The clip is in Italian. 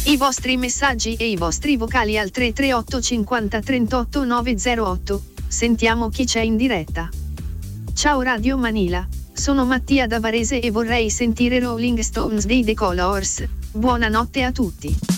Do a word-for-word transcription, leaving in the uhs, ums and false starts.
I vostri messaggi e i vostri vocali al tre tre otto cinquanta trentotto nove zero otto. Sentiamo chi c'è in diretta. Ciao Radio Manila, sono Mattia da Varese e vorrei sentire Rolling Stones dei The Colors. Buonanotte a tutti.